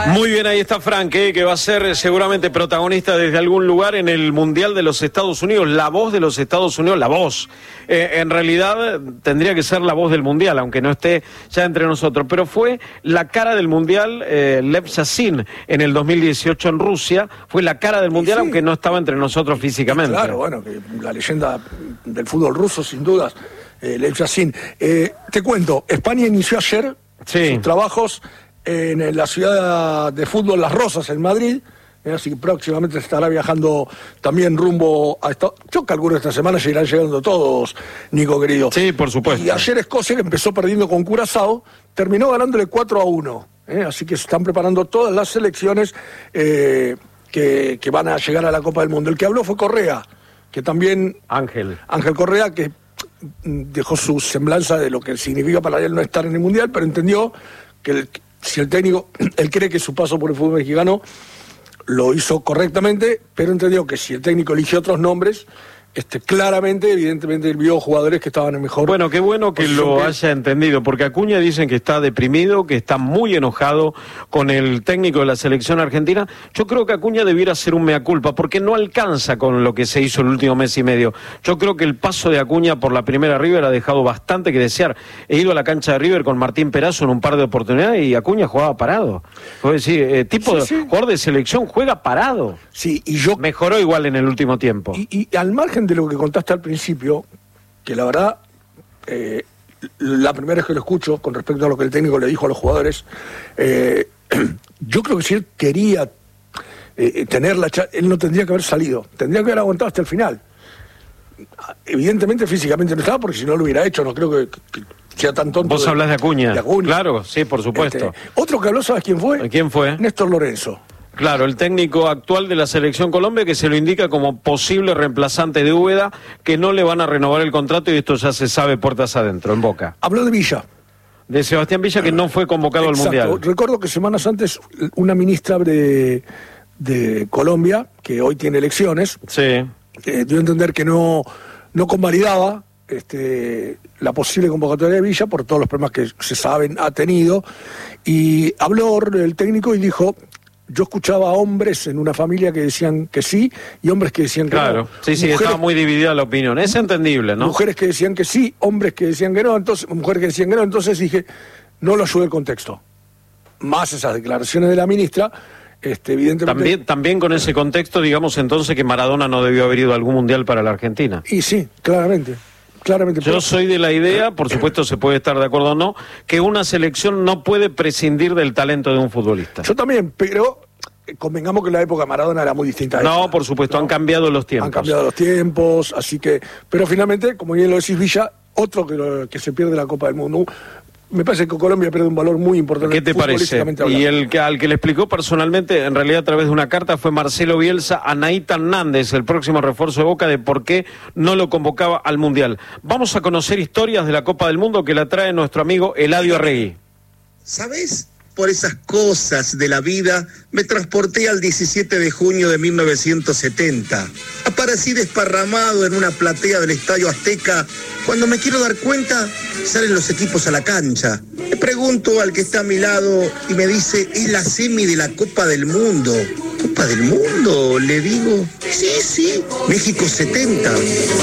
Muy bien, ahí está Frank, que va a ser seguramente protagonista desde algún lugar en el Mundial de los Estados Unidos, la voz de los Estados Unidos, la voz. En realidad tendría que ser la voz del Mundial, aunque no esté ya entre nosotros, pero fue la cara del Mundial Lev Yashin en el 2018 en Rusia, fue la cara del Mundial, sí, aunque no estaba entre nosotros físicamente. Claro, bueno, que la leyenda del fútbol ruso, sin dudas, Lev Yashin. Te cuento, España inició ayer sus trabajos en la ciudad de fútbol Las Rozas, en Madrid, así que próximamente estará viajando también rumbo a yo calculo esta semana ya irán llegando todos, Nico querido. Sí, por supuesto. Y ayer Escocia, que empezó perdiendo con Curazao, terminó ganándole 4-1, así que se están preparando todas las selecciones que van a llegar a la Copa del Mundo. El que habló fue Correa, que también... Ángel Correa, que dejó su semblanza de lo que significa para él no estar en el Mundial, pero entendió que si el técnico, él cree que su paso por el fútbol mexicano lo hizo correctamente, pero entendió que si el técnico eligió otros nombres, claramente, evidentemente, él vio jugadores que estaban en mejor... Bueno, qué bueno que lo haya entendido, porque Acuña dicen que está deprimido, que está muy enojado con el técnico de la selección argentina. Yo creo que Acuña debiera hacer un mea culpa, porque no alcanza con lo que se hizo el último mes y medio. Yo creo que el paso de Acuña por la primera River ha dejado bastante que desear. He ido a la cancha de River con Martín Perazo en un par de oportunidades y Acuña jugaba parado. Es decir, jugador de selección juega parado. Sí, y yo... Mejoró igual en el último tiempo. Y al margen de lo que contaste al principio, que la verdad, la primera vez que lo escucho con respecto a lo que el técnico le dijo a los jugadores, yo creo que si él quería tener la charla, él no tendría que haber salido, tendría que haber aguantado hasta el final. Evidentemente físicamente no estaba, porque si no lo hubiera hecho, no creo que sea tan tonto. Vos hablas de Acuña. Claro, sí, por supuesto. Otro que habló, ¿sabes quién fue? ¿Quién fue? Néstor Lorenzo. Claro, el técnico actual de la Selección Colombia, que se lo indica como posible reemplazante de Úbeda, que no le van a renovar el contrato y esto ya se sabe puertas adentro, en Boca. Habló de Villa. De Sebastián Villa, que no fue convocado al Mundial. Recuerdo que semanas antes una ministra de Colombia, que hoy tiene elecciones, dio a entender que no convalidaba la posible convocatoria de Villa por todos los problemas que se saben ha tenido, y habló el técnico y dijo: yo escuchaba a hombres en una familia que decían que sí y hombres que decían que no. Claro, sí, estaba muy dividida la opinión. Es entendible, ¿no? Mujeres que decían que sí, hombres que decían que no, mujeres que decían que no. Entonces dije, no lo ayudé el contexto. Más esas declaraciones de la ministra, evidentemente... También con ese contexto, digamos entonces que Maradona no debió haber ido a algún mundial para la Argentina. Y sí, claramente. Yo soy de la idea, por supuesto se puede estar de acuerdo o no, que una selección no puede prescindir del talento de un futbolista. Yo también, pero convengamos que la época de Maradona era muy distinta a esta. No, por supuesto, han cambiado los tiempos. Han cambiado los tiempos, así que... Pero finalmente, como bien lo decís, Villa, otro que se pierde la Copa del Mundo. Me parece que Colombia pierde un valor muy importante. ¿Qué te parece? Y al que le explicó personalmente, en realidad a través de una carta, fue Marcelo Bielsa a Naita Hernández, el próximo refuerzo de Boca, de por qué no lo convocaba al Mundial. Vamos a conocer historias de la Copa del Mundo que la trae nuestro amigo Eladio Arregui. ¿Sabés? Por esas cosas de la vida, me transporté al 17 de junio de 1970. Aparecí desparramado en una platea del Estadio Azteca. Cuando me quiero dar cuenta, salen los equipos a la cancha. Le pregunto al que está a mi lado y me dice, es la semi de la Copa del Mundo. ¿Copa del Mundo? Le digo, sí, México 70.